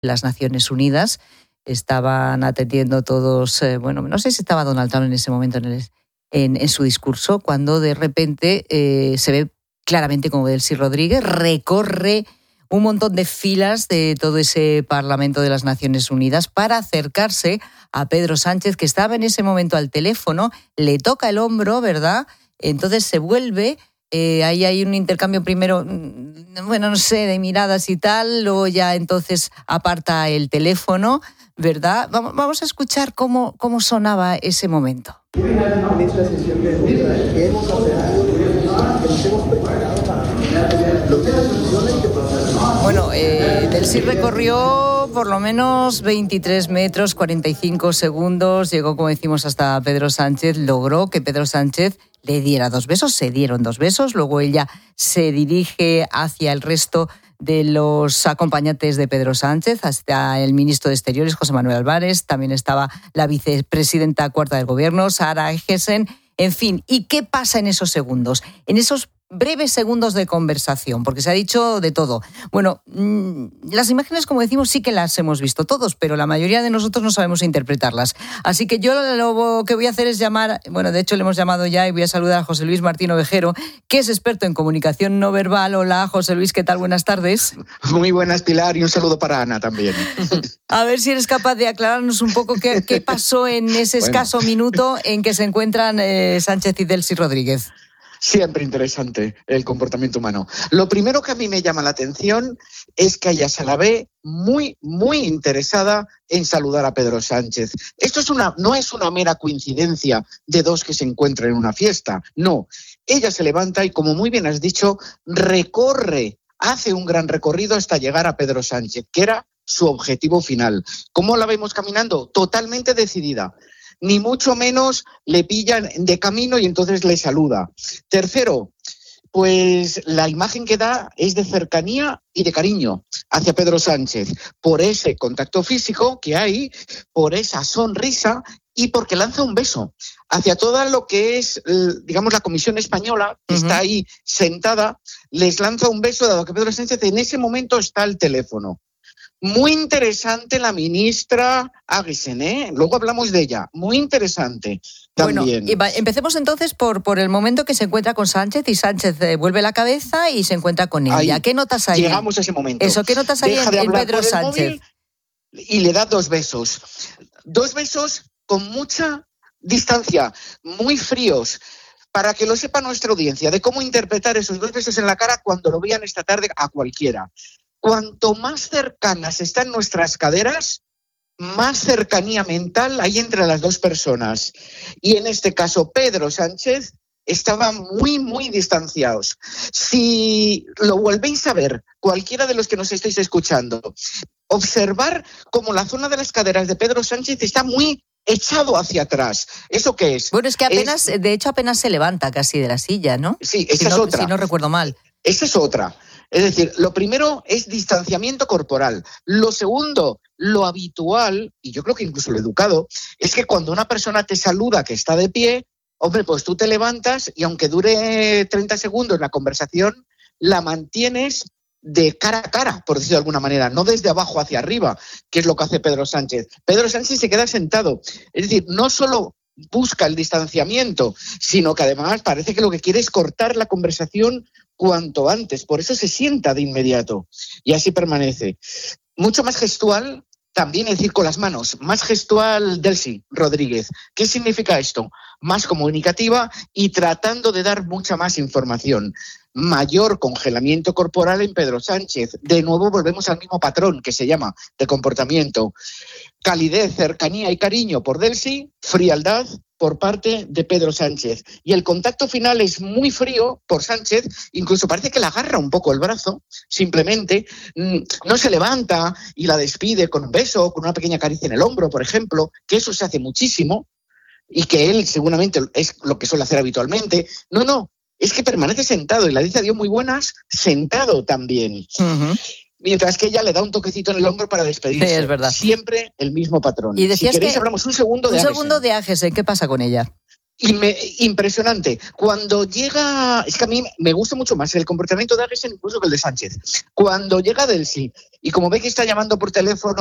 las Naciones Unidas. Estaban atendiendo todos, no sé si estaba Donald Trump en ese momento en su discurso, cuando de repente se ve claramente como Delcy Rodríguez recorre un montón de filas de todo ese Parlamento de las Naciones Unidas para acercarse a Pedro Sánchez, que estaba en ese momento al teléfono, le toca el hombro, ¿verdad? Entonces se vuelve, ahí hay un intercambio primero, de miradas y tal, luego ya entonces aparta el teléfono, ¿verdad? Vamos a escuchar cómo sonaba ese momento. En esta sesión de que hemos preparado Delcy recorrió por lo menos 23 metros, 45 segundos, llegó, como decimos, hasta Pedro Sánchez, logró que Pedro Sánchez le diera 2 besos, se dieron 2 besos, luego ella se dirige hacia el resto de los acompañantes de Pedro Sánchez, hasta el ministro de Exteriores, José Manuel Álvarez, también estaba la vicepresidenta cuarta del Gobierno, Sara Eggesen, en fin. ¿Y qué pasa en esos segundos? En esos breves segundos de conversación, porque se ha dicho de todo. Bueno, las imágenes, como decimos, sí que las hemos visto todos, pero la mayoría de nosotros no sabemos interpretarlas. Así que yo lo que voy a hacer es llamar, de hecho le hemos llamado ya y voy a saludar a José Luis Martín Ovejero, que es experto en comunicación no verbal. Hola, José Luis, ¿qué tal? Buenas tardes. Muy buenas, Pilar, y un saludo para Ana también. A ver si eres capaz de aclararnos un poco qué pasó en ese escaso minuto en que se encuentran Sánchez y Delcy Rodríguez. Siempre interesante el comportamiento humano. Lo primero que a mí me llama la atención es que ella se la ve muy, muy interesada en saludar a Pedro Sánchez. Esto no es una mera coincidencia de dos que se encuentran en una fiesta. No, ella se levanta y, como muy bien has dicho, hace un gran recorrido hasta llegar a Pedro Sánchez, que era su objetivo final. ¿Cómo la vemos caminando? Totalmente decidida. Ni mucho menos le pillan de camino y entonces le saluda. Tercero, pues la imagen que da es de cercanía y de cariño hacia Pedro Sánchez, por ese contacto físico que hay, por esa sonrisa y porque lanza un beso hacia toda lo que es, digamos, la Comisión Española, que está ahí sentada, les lanza un beso, dado que Pedro Sánchez en ese momento está al teléfono. Muy interesante la ministra Eggesen, ¿eh? Luego hablamos de ella. Muy interesante también. Bueno, empecemos entonces por el momento que se encuentra con Sánchez y Sánchez vuelve la cabeza y se encuentra con ella. Ahí, ¿qué notas ahí? Llegamos a ese momento. Eso, ¿qué notas ahí en Pedro Sánchez? Y le da 2 besos. 2 besos con mucha distancia, muy fríos. Para que lo sepa nuestra audiencia, de cómo interpretar esos 2 besos en la cara cuando lo vean esta tarde a cualquiera. Cuanto más cercanas están nuestras caderas, más cercanía mental hay entre las 2 personas. Y en este caso, Pedro Sánchez estaban muy, muy distanciados. Si lo volvéis a ver, cualquiera de los que nos estáis escuchando, observar cómo la zona de las caderas de Pedro Sánchez está muy echado hacia atrás. ¿Eso qué es? Bueno, es que de hecho apenas se levanta casi de la silla, ¿no? Sí, esa es otra. Si no recuerdo mal. Esa es otra. Es decir, lo primero es distanciamiento corporal. Lo segundo, lo habitual, y yo creo que incluso lo educado, es que cuando una persona te saluda que está de pie, hombre, pues tú te levantas y aunque dure 30 segundos la conversación, la mantienes de cara a cara, por decirlo de alguna manera, no desde abajo hacia arriba, que es lo que hace Pedro Sánchez. Pedro Sánchez se queda sentado. Es decir, no solo busca el distanciamiento, sino que además parece que lo que quiere es cortar la conversación cuanto antes. Por eso se sienta de inmediato y así permanece. Mucho más gestual, también es decir, con las manos, más gestual Delcy Rodríguez. ¿Qué significa esto? Más comunicativa y tratando de dar mucha más información. Mayor congelamiento corporal en Pedro Sánchez. De nuevo volvemos al mismo patrón que se llama de comportamiento. Calidez, cercanía y cariño por Delcy, frialdad por parte de Pedro Sánchez. Y el contacto final es muy frío por Sánchez, incluso parece que le agarra un poco el brazo, simplemente no se levanta y la despide con un beso, con una pequeña caricia en el hombro, por ejemplo, que eso se hace muchísimo y que él seguramente es lo que suele hacer habitualmente. No, es que permanece sentado y la dice adiós muy buenas, sentado también. Uh-huh. Mientras que ella le da un toquecito en el hombro para despedirse. Sí, es verdad. Siempre el mismo patrón. Y decías si queréis, que hablamos un segundo de Eggesen. ¿Qué pasa con ella? Impresionante. Cuando llega, es que a mí me gusta mucho más el comportamiento de Aguesen incluso que el de Sánchez. Cuando llega Delcy y como ve que está llamando por teléfono